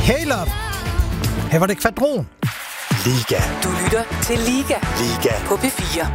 Hey Love. Her var det Kvadron. Liga. Du lytter til Liga. Liga. På P4.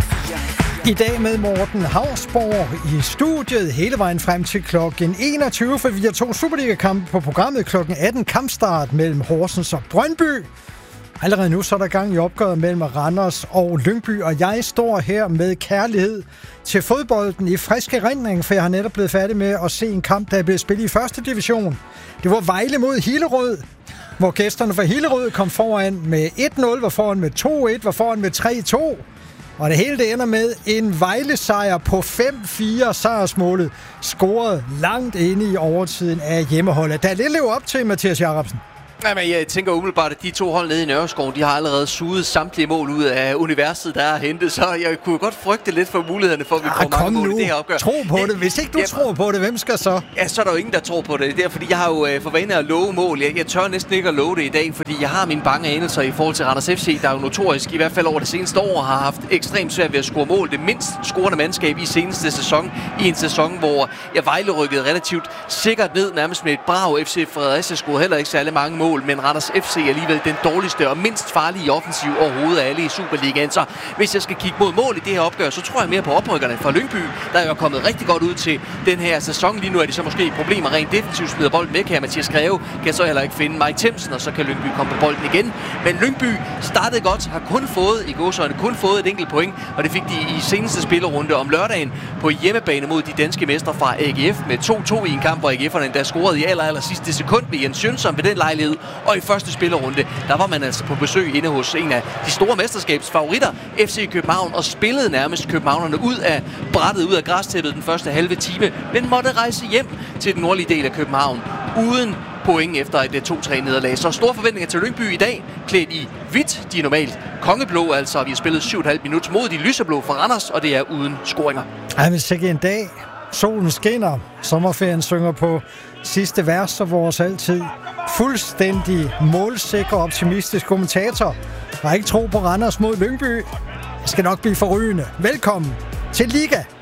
I dag med Morten Hausborg i studiet hele vejen frem til klokken 21, for vi har 2 Superliga-kampe på programmet. Klokken 18 kampstart mellem Horsens og Brøndby. Allerede nu så er der gang i opgøret mellem Randers og Lyngby, og jeg står her med kærlighed til fodbolden i frisk erindring, for jeg har netop blevet færdig med at se en kamp, der er blevet spillet i første division. Det var Vejle mod Hillerød, hvor gæsterne fra Hillerød kom foran med 1-0, var foran med 2-1, var foran med 3-2. Og det hele det ender med en Vejle-sejr på 5-4. Sejrsmålet scoret langt inde i overtiden af hjemmeholdet. Der er lidt lever op til Mathias Jacobsen. Jamen, jeg tænker umiddelbart, at de 2 hold nede i Nørreskoven, de har allerede suget samtlige mål ud af universet, der er hentet. Så jeg kunne godt frygte lidt for mulighederne for, at vi får mange mål i det her opgør. Tro på det. Hvis ikke du tror på det, hvem skal så? Ja, så er der jo ingen, der tror på det. Det er fordi, jeg har jo for vane at love mål. Jeg tør næsten ikke at love det i dag, fordi jeg har mine bange anelser i forhold til Randers FC, der jo notorisk, i hvert fald over det seneste år, har haft ekstremt svært ved at score mål. Det mindst scorende mandskab i seneste sæson. I en sæson, hvor Vejle rykkede relativt sikkert ned, nærmest med et brag. FC Fredericia scorede heller ikke særlig mange mål, men Randers FC er alligevel den dårligste og mindst farlige offensiv overhovedet af alle i Superligaen. Så hvis jeg skal kigge mod mål i det her opgør, så tror jeg mere på oprykkerne fra Lyngby, der er jo kommet rigtig godt ud til den her sæson. Lige nu er de så måske i problemer rent defensivt, smider bolden væk her. Mathias Greve kan så heller ikke finde Mike Themsen, og så kan Lyngby komme på bolden igen. Men Lyngby startede godt, har kun fået et enkelt point, og det fik de i seneste spillerunde om lørdagen på hjemmebane mod de danske mestre fra AGF med 2-2 i en kamp, hvor AGF'erne endda scorede i aller sidste sekund ved Jens Jønsson ved den lejlighed. Og i første spillerunde, der var man altså på besøg inde hos en af de store mesterskabsfavoritter, FC København, og spillede nærmest københavnerne ud af brættet, ud af græstæppet den første halve time, men måtte rejse hjem til den nordlige del af København uden point efter et 2-3 nederlag. Så store forventninger til Lyngby i dag, klædt i hvidt. De er normalt kongeblå, altså vi har spillet 7,5 minutter mod de lyseblå fra Randers, og det er uden scoringer. Ej, men sikke en dag. Solen skinner, sommerferien synger på sidste vers, og vores altid fuldstændig målsikker optimistisk kommentator har ikke tro på Randers mod Lyngby. Det skal nok blive forrygende. Velkommen til Liga.